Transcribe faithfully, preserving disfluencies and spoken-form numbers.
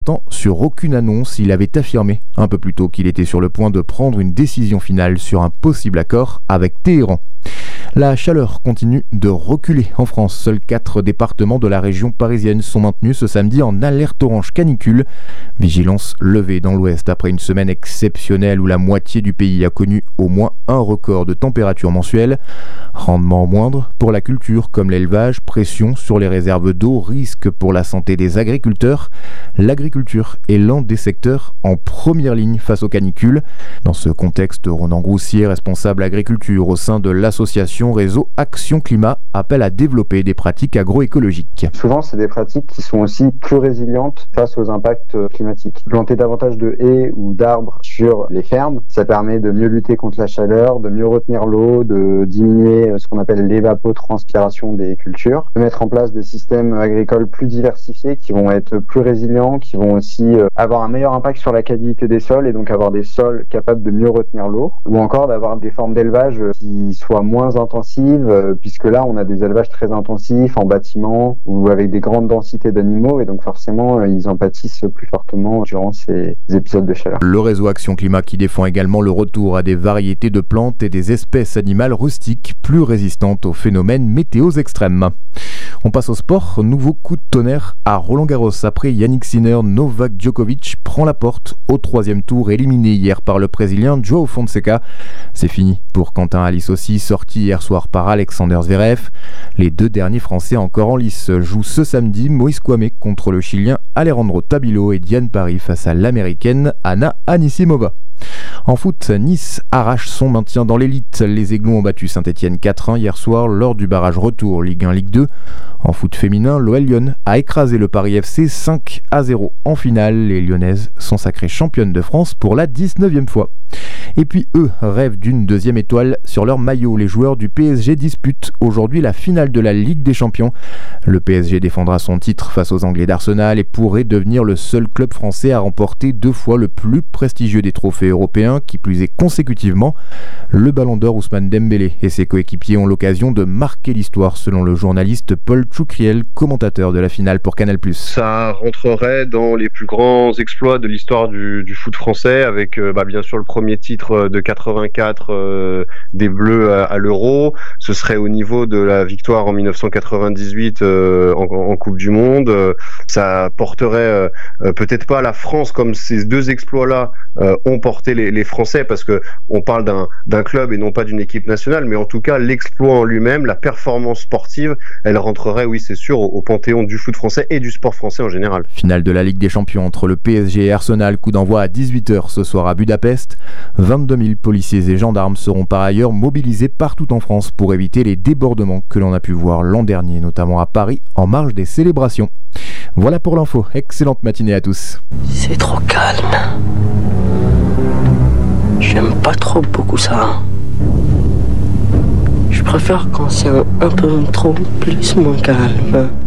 Tant sur aucune annonce, il avait affirmé un peu plus tôt qu'il était sur le point de prendre une décision finale sur un possible accord avec Téhéran. La chaleur continue de reculer en France. Seuls quatre départements de la région parisienne sont maintenus ce samedi en alerte orange canicule. Vigilance levée dans l'ouest après une semaine exceptionnelle où la moitié du pays a connu au moins un record de température mensuelle. Rendement moindre pour la culture comme l'élevage, pression sur les réserves d'eau, risque pour la santé des agriculteurs. L'agriculture est l'un des secteurs en première ligne face aux canicules. Dans ce contexte, Ronan Groussier, responsable agriculture au sein de l'association Réseau Action Climat, appelle à développer des pratiques agroécologiques. Souvent, c'est des pratiques qui sont aussi plus résilientes face aux impacts climatiques. Planter davantage de haies ou d'arbres sur les fermes, ça permet de mieux lutter contre la chaleur, de mieux retenir l'eau, de diminuer ce qu'on appelle l'évapotranspiration des cultures, de mettre en place des systèmes agricoles plus diversifiés qui vont être plus résilients, qui vont aussi avoir un meilleur impact sur la qualité des sols et donc avoir des sols capables de mieux retenir l'eau, ou encore d'avoir des formes d'élevage qui soient moins intensives, puisque là on a des élevages très intensifs en bâtiment ou avec des grandes densités d'animaux et donc forcément ils en pâtissent plus fortement durant ces épisodes de chaleur. Le réseau Action Climat qui défend également le retour à des variétés de plantes et des espèces animales rustiques plus résistantes aux phénomènes météo extrêmes. On passe au sport. Nouveau coup de tonnerre à Roland-Garros. Après Yannick Sinner, Novak Djokovic prend la porte au troisième tour, éliminé hier par le Brésilien João Fonseca. C'est fini pour Quentin Halys aussi, sorti hier soir par Alexander Zverev. Les deux derniers Français encore en lice jouent ce samedi. Moïse Kouamé contre le Chilien Alejandro Tabilo et Diane Paris face à l'Américaine Anna Anisimova. En foot, Nice arrache son maintien dans l'élite. Les Aiglons ont battu Saint-Etienne quatre un hier soir lors du barrage retour Ligue un Ligue deux. En foot féminin, l'O L Lyon a écrasé le Paris F C cinq à zéro en finale. Les Lyonnaises sont sacrées championnes de France pour la dix-neuvième fois. Et puis eux rêvent d'une deuxième étoile sur leur maillot. Les joueurs du P S G disputent aujourd'hui la finale de la Ligue des Champions. Le P S G défendra son titre face aux Anglais d'Arsenal et pourrait devenir le seul club français à remporter deux fois le plus prestigieux des trophées européens, qui plus est consécutivement. Le Ballon d'Or Ousmane Dembélé et ses coéquipiers ont l'occasion de marquer l'histoire, selon le journaliste Paul Tchoukriel, commentateur de la finale pour Canal plus. Ça rentrerait dans les plus grands exploits de l'histoire du, du foot français, avec euh, bah, bien sûr le premier titre de quatre-vingt-quatre euh, des Bleus à, à l'Euro. Ce serait au niveau de la victoire en dix-neuf cent quatre-vingt-dix-huit euh, en, en Coupe du Monde. Euh, ça porterait euh, peut-être pas la France comme ces deux exploits-là euh, ont porté les, les Français, parce que on parle d'un, d'un club et non pas d'une équipe nationale, mais en tout cas l'exploit en lui-même, la performance sportive, elle rentrerait, oui c'est sûr, au, au panthéon du foot français et du sport français en général. Finale de la Ligue des Champions entre le P S G et Arsenal, coup d'envoi à dix-huit heures ce soir à Budapest. vingt-deux mille policiers et gendarmes seront par ailleurs mobilisés partout en France pour éviter les débordements que l'on a pu voir l'an dernier, notamment à Paris, en marge des célébrations. Voilà pour l'info, excellente matinée à tous. C'est trop calme. J'aime pas trop beaucoup ça. Je préfère quand c'est un, un peu trop plus moins calme.